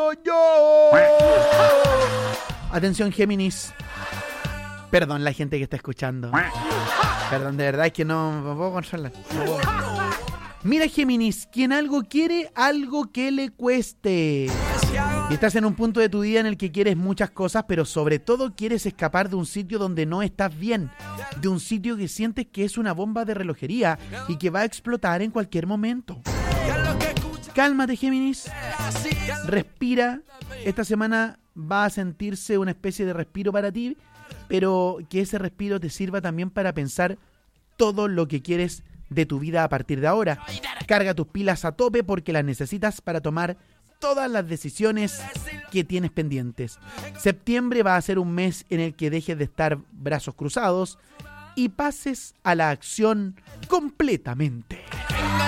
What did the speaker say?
yo. Atención, Géminis. Perdón, la gente que está escuchando. Perdón, de verdad es que no me puedo controlar. No puedo. Mira, Géminis, quien algo quiere, algo que le cueste. Y estás en un punto de tu vida en el que quieres muchas cosas, pero sobre todo quieres escapar de un sitio donde no estás bien, de un sitio que sientes que es una bomba de relojería y que va a explotar en cualquier momento. Cálmate, Géminis. Respira. Esta semana va a sentirse una especie de respiro para ti, pero que ese respiro te sirva también para pensar todo lo que quieres de tu vida a partir de ahora. Carga tus pilas a tope porque las necesitas para tomar todas las decisiones que tienes pendientes. Septiembre va a ser un mes en el que dejes de estar brazos cruzados y pases a la acción completamente.